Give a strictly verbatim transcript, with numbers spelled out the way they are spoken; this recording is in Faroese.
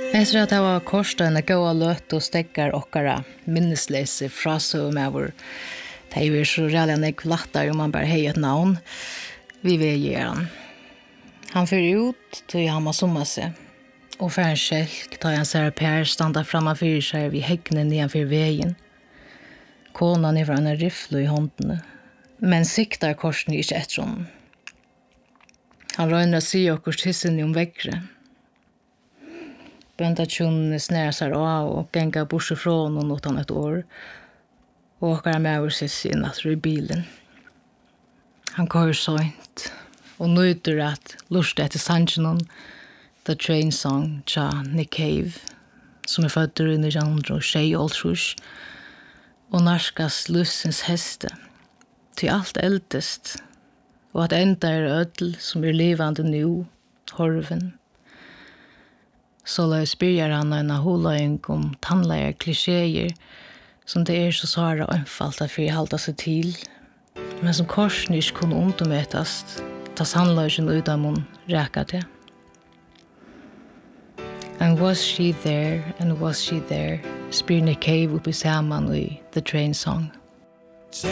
Efter att det var korsten att gå och löt och stäckar okkara minneslöse frasöv med vår. Det är ju så redan en klattar om man bara har ett namn. Vi vill ge han. Han för ut till han må summa sig. Och för en kälk tar han ser Per standa framför sig vid häcknen nedanför vägen. Konan är en riffle i handen. Men siktar korsen inte efter honom. Han röjner att se och tissen om väckre. Böntatjonen snärar sig av och gänga bort ifrån och något annat år. Och åker med och ses in att i bilen. Han går sånt och nöjder att lusta efter sanchen The Train Song tja Nick Cave som är född i nitton tjugosex och narskas lustens häste till allt äldst och att enda är ödel som är levande nu horven. Så lös börjar han en hålläng om tandlägar klichéer som det är så svåra och enfalt att förhålla sig till, men som korsen inte kunde undermätas, tas handlagen utan mun räkade. And was she there, and was she there, spyr Nick Cave upp i samman i The Train Song.